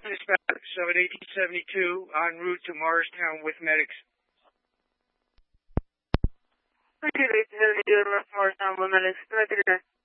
Dispatch, 1872, en route to Morristown with medics. 1872, Morristown with medics.